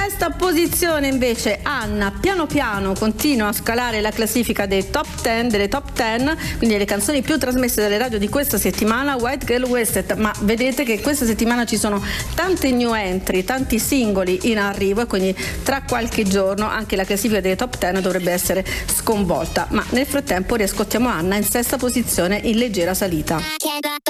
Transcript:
sesta posizione invece Anna piano piano continua a scalare la classifica dei top 10, delle top 10, quindi le canzoni più trasmesse dalle radio di questa settimana, White Girl Wasted. Ma vedete che questa settimana ci sono tante new entry, tanti singoli in arrivo, e quindi tra qualche giorno anche la classifica delle top 10 dovrebbe essere sconvolta. Ma nel frattempo riascoltiamo Anna in sesta posizione in leggera salita.